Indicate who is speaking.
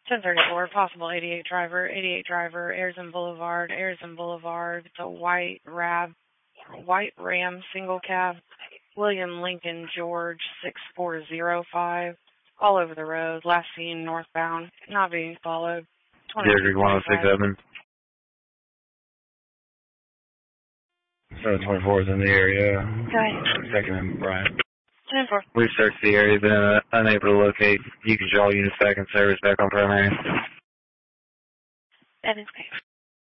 Speaker 1: 1034, possible 88 driver, Arizon Boulevard, It's a white Ram single cab, William Lincoln George 6405, all over the road, last seen northbound, not being followed.
Speaker 2: District 1067. 724 is in the area.
Speaker 1: Okay.
Speaker 2: Second and Brian.
Speaker 1: 10-4.
Speaker 2: We've searched the area, been unable to locate. You can draw units back in service back on primary.
Speaker 1: That is okay.